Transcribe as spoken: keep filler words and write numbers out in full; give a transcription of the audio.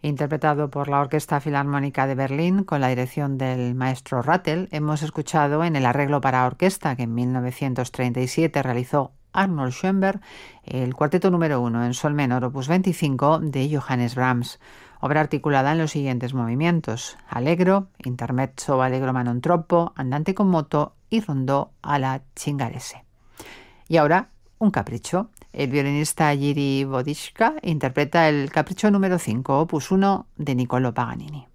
Interpretado por la Orquesta Filarmónica de Berlín con la dirección del maestro Rattel, hemos escuchado en el arreglo para orquesta que en mil novecientos treinta y siete realizó Arnold Schoenberg el cuarteto número uno en sol menor opus veinticinco de Johannes Brahms, obra articulada en los siguientes movimientos: allegro, intermezzo allegro ma non troppo, andante con moto y rondó alla cingarese. Y ahora, un capricho. El violinista Jiří Bodička interpreta el capricho número cinco, opus uno de Niccolò Paganini.